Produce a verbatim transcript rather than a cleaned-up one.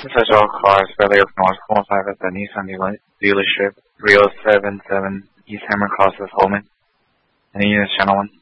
This is all cars, Valley of North one five at the Nissan dealer- dealership, Rio seven seven East Hammer Crosses, Holman. Any units, channel one?